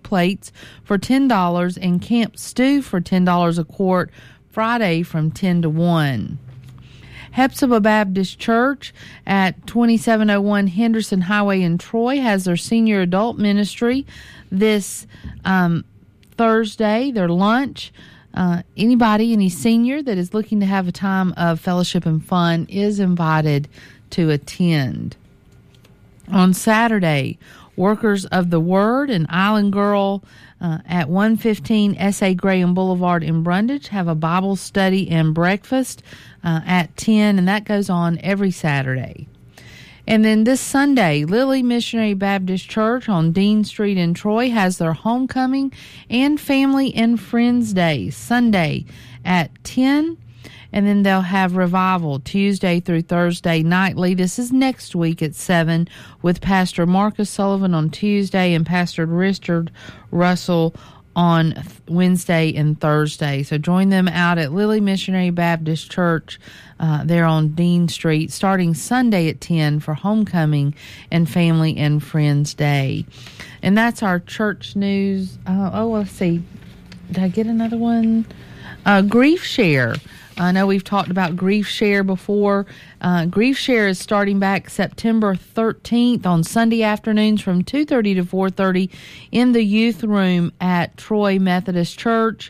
plates for $10 and camp stew for $10 a quart Friday from 10 to 1. Hephzibah Baptist Church at 2701 Henderson Highway in Troy has their senior adult ministry this Thursday, their lunch. Any senior that is looking to have a time of fellowship and fun is invited to attend. On Saturday, Workers of the Word and Island Girl at 115 S.A. Graham Boulevard in Brundage have a Bible study and breakfast at 10, and that goes on every Saturday. And then this Sunday, Lily Missionary Baptist Church on Dean Street in Troy has their homecoming and family and friends day Sunday at 10. And then they'll have revival Tuesday through Thursday nightly. This is next week at 7 with Pastor Marcus Sullivan on Tuesday and Pastor Richard Russell on Wednesday and Thursday. So join them out at Lily Missionary Baptist Church there on Dean Street starting Sunday at 10 for Homecoming and Family and Friends Day. And that's our church news. Let's see. Did I get another one? Grief Share. I know we've talked about Grief Share before. Grief Share is starting back September 13th on Sunday afternoons from 2:30 to 4:30 in the youth room at Troy Methodist Church.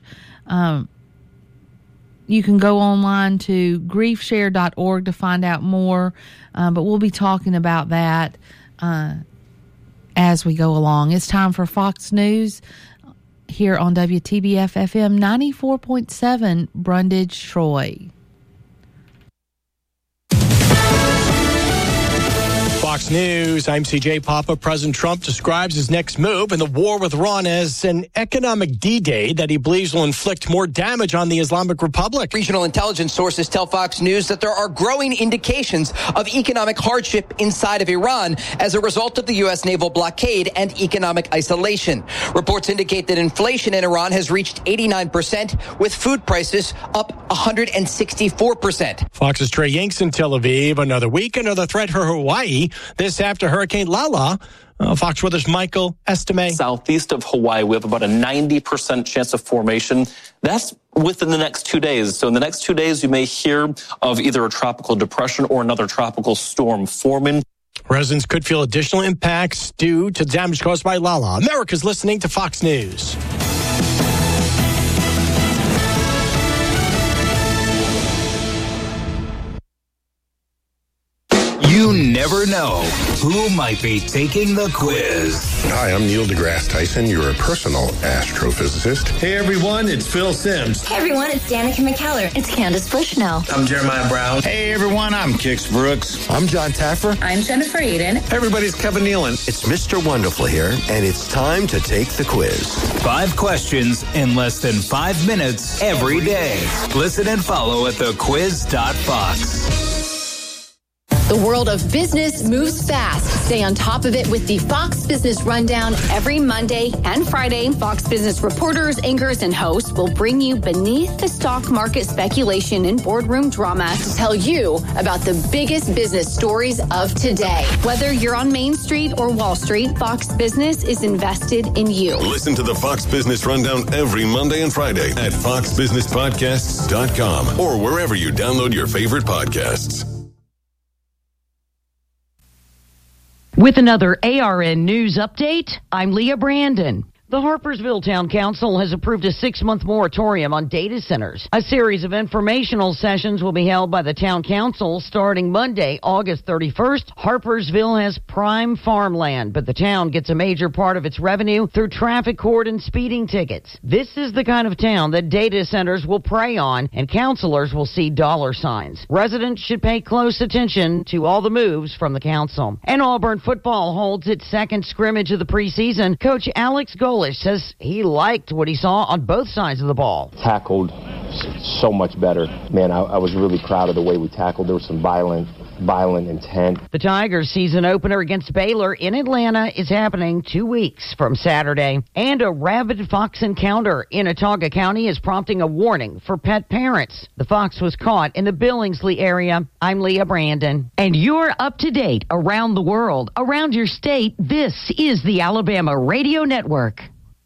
You can go online to griefshare.org to find out more, but we'll be talking about that as we go along. It's time for Fox News here on WTBF FM 94.7 Brundage, Troy. Fox News, I'm CJ Papa. President Trump describes his next move in the war with Iran as an economic D-Day that he believes will inflict more damage on the Islamic Republic. Regional intelligence sources tell Fox News that there are growing indications of economic hardship inside of Iran as a result of the U.S. naval blockade and economic isolation. Reports indicate that inflation in Iran has reached 89%, with food prices up 164%. Fox's Trey Yanks in Tel Aviv. Another week, another threat for Hawaii. This after Hurricane Lala. Fox Weather's Michael Estime. Southeast of Hawaii, we have about a 90% chance of formation. That's within the next 2 days. So in the next 2 days, you may hear of either a tropical depression or another tropical storm forming. Residents could feel additional impacts due to damage caused by Lala. America's listening to Fox News. You never know who might be taking the quiz. Hi, I'm Neil deGrasse Tyson, your personal astrophysicist. Hey everyone, it's Phil Simms. Hey everyone, it's Danica McKellar. It's Candace Bushnell. I'm Jeremiah Brown. Hey everyone, I'm Kix Brooks. I'm John Taffer. I'm Jennifer Eden. Hey everybody, it's Kevin Nealon. It's Mr. Wonderful here, and it's time to take the quiz. 5 questions in less than 5 minutes every day. Listen and follow at thequiz.fox. The world of business moves fast. Stay on top of it with the Fox Business Rundown every Monday and Friday. Fox Business reporters, anchors, and hosts will bring you beneath the stock market speculation and boardroom drama to tell you about the biggest business stories of today. Whether you're on Main Street or Wall Street, Fox Business is invested in you. Listen to the Fox Business Rundown every Monday and Friday at foxbusinesspodcasts.com or wherever you download your favorite podcasts. With another ARN News update, I'm Leah Brandon. The Harpersville Town Council has approved a 6-month moratorium on data centers. A series of informational sessions will be held by the Town Council starting Monday, August 31st. Harpersville has prime farmland, but the town gets a major part of its revenue through traffic court and speeding tickets. This is the kind of town that data centers will prey on, and councilors will see dollar signs. Residents should pay close attention to all the moves from the council. And Auburn football holds its second scrimmage of the preseason. Coach Alex Golish says he liked what he saw on both sides of the ball. Tackled so much better. Man, I was really proud of the way we tackled. There was some violent intent. The Tigers' season opener against Baylor in Atlanta is happening 2 weeks from Saturday. And a rabid fox encounter in Autauga County is prompting a warning for pet parents. The fox was caught in the Billingsley area. I'm Leah Brandon. And you're up to date around the world, around your state. This is the Alabama Radio Network.